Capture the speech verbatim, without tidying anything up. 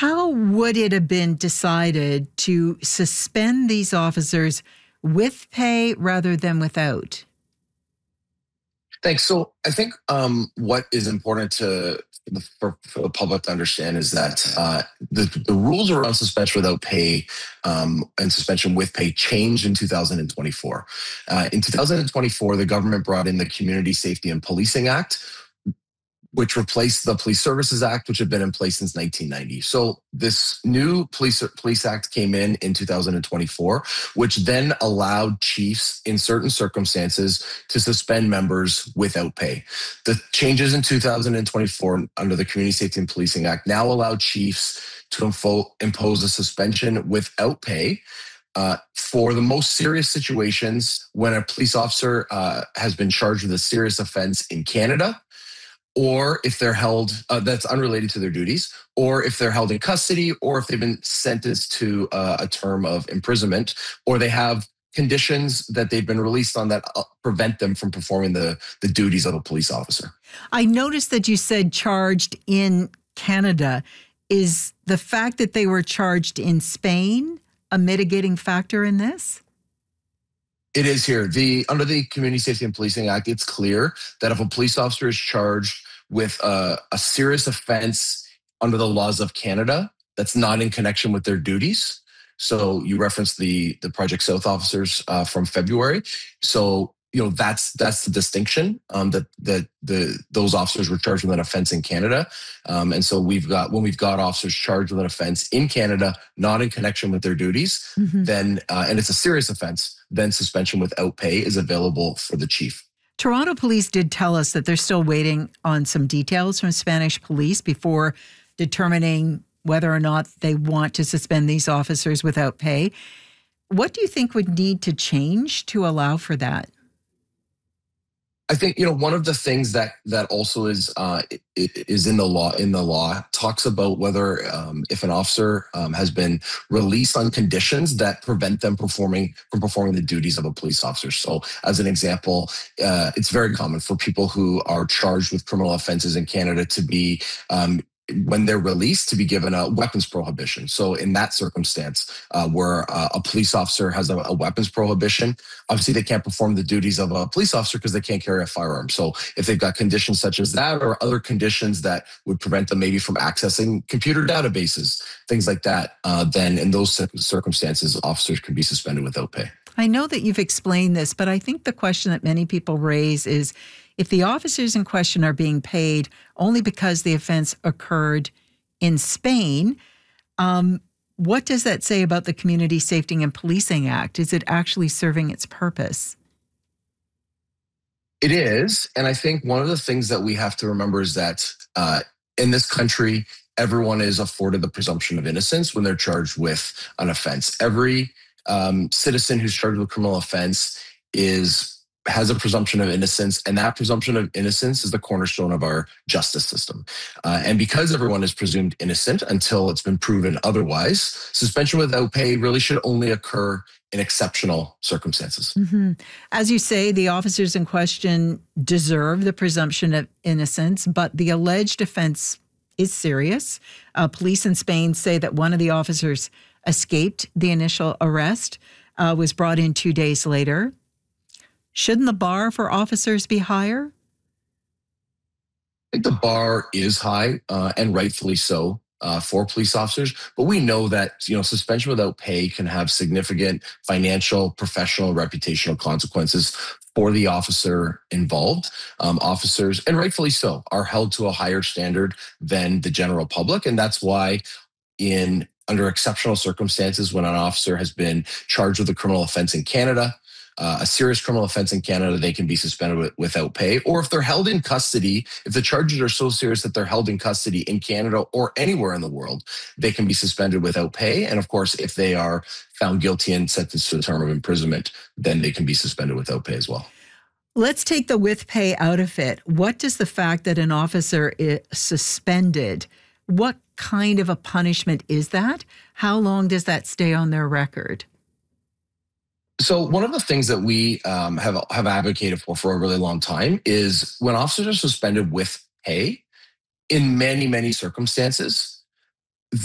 How would it have been decided to suspend these officers with pay rather than without? Thanks. So I think um, what is important to for, for the public to understand is that uh, the, the rules around suspension without pay um, and suspension with pay changed in two thousand twenty-four. Uh, in two thousand twenty-four, the government brought in the Community Safety and Policing Act, which replaced the Police Services Act, which had been in place since nineteen ninety. So this new Police, Police Act came in in two thousand twenty-four, which then allowed chiefs in certain circumstances to suspend members without pay. The changes in two thousand twenty-four under the Community Safety and Policing Act now allow chiefs to info, impose a suspension without pay Uh, for the most serious situations when a police officer uh, has been charged with a serious offense in Canada, or if they're held, uh, that's unrelated to their duties, or if they're held in custody, or if they've been sentenced to uh, a term of imprisonment, or they have conditions that they've been released on that uh, prevent them from performing the, the duties of a police officer. I noticed that you said charged in Canada. Is the fact that they were charged in Spain a mitigating factor in this? It is here. The under the Community Safety and Policing Act, it's clear that if a police officer is charged with a, a serious offense under the laws of Canada, that's not in connection with their duties. So you referenced the the Project South officers uh, from February. So you know that's that's the distinction um, that that the those officers were charged with an offense in Canada, um, and so we've got when we've got officers charged with an offense in Canada, not in connection with their duties, mm-hmm. then uh, and it's a serious offense, then suspension without pay is available for the chief. Toronto Police did tell us that they're still waiting on some details from Spanish police before determining whether or not they want to suspend these officers without pay. What do you think would need to change to allow for that? I think, you know, one of the things that that also is uh, is in the law in the law talks about whether um, if an officer um, has been released on conditions that prevent them performing from performing the duties of a police officer. So, as an example, uh, it's very common for people who are charged with criminal offenses in Canada to be um, when they're released to be given a weapons prohibition. So in that circumstance, uh, where uh, a police officer has a, a weapons prohibition, obviously they can't perform the duties of a police officer because they can't carry a firearm. So if they've got conditions such as that or other conditions that would prevent them maybe from accessing computer databases, things like that, uh, then in those circumstances, officers can be suspended without pay. I know that you've explained this, but I think the question that many people raise is, if the officers in question are being paid only because the offense occurred in Spain, um, what does that say about the Community Safety and Policing Act? Is it actually serving its purpose? It is. And I think one of the things that we have to remember is that uh, in this country, everyone is afforded the presumption of innocence when they're charged with an offense. Every um, citizen who's charged with a criminal offense is has a presumption of innocence, and that presumption of innocence is the cornerstone of our justice system. Uh, and because everyone is presumed innocent until it's been proven otherwise, suspension without pay really should only occur in exceptional circumstances. Mm-hmm. As you say, the officers in question deserve the presumption of innocence, but the alleged offense is serious. Uh, police in Spain say that one of the officers escaped the initial arrest, uh, was brought in two days later. Shouldn't the bar for officers be higher? I think the bar is high, uh, and rightfully so, uh, for police officers. But we know that, you know, suspension without pay can have significant financial, professional, reputational consequences for the officer involved. Um, officers, and rightfully so, are held to a higher standard than the general public. And that's why in under exceptional circumstances, when an officer has been charged with a criminal offense in Canada, Uh, a serious criminal offense in Canada, they can be suspended with, without pay. Or if they're held in custody, if the charges are so serious that they're held in custody in Canada or anywhere in the world, they can be suspended without pay. And of course, if they are found guilty and sentenced to a term of imprisonment, then they can be suspended without pay as well. Let's take the with pay out of it. What does the fact that an officer is suspended, what kind of a punishment is that? How long does that stay on their record? So one of the things that we um, have have advocated for for a really long time is when officers are suspended with pay, in many, many circumstances,